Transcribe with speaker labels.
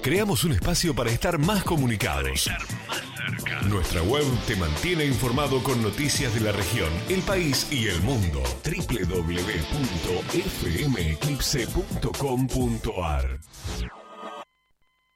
Speaker 1: creamos un espacio para estar más comunicados. Nuestra web te mantiene informado con noticias de la región, el país y el mundo. www.fmeclipse.com.ar